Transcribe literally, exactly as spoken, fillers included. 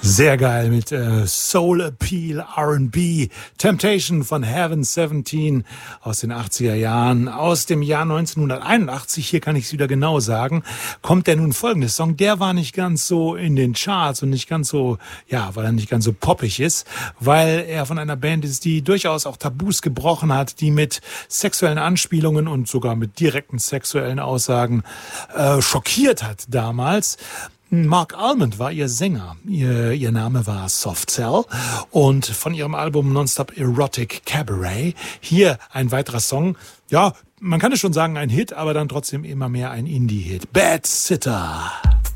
Sehr geil mit äh, Soul Appeal R and B. Temptation von Heaven siebzehn aus den achtziger Jahren. Aus dem Jahr neunzehnhunderteinundachtzig, hier kann ich es wieder genau sagen, kommt der nun folgende Song. Der war nicht ganz so in den Charts und nicht ganz so, ja, weil er nicht ganz so poppig ist, weil er von einer Band ist, die durchaus auch Tabus gebrochen hat, die mit sexuellen Anspielungen und sogar mit direkten sexuellen Aussagen äh, schockiert hat damals. Mark Almond war ihr Sänger. Ihr, ihr Name war Soft Cell und von ihrem Album Nonstop Erotic Cabaret hier ein weiterer Song. Ja, man kann es schon sagen, ein Hit, aber dann trotzdem immer mehr ein Indie-Hit. Bad Sitter.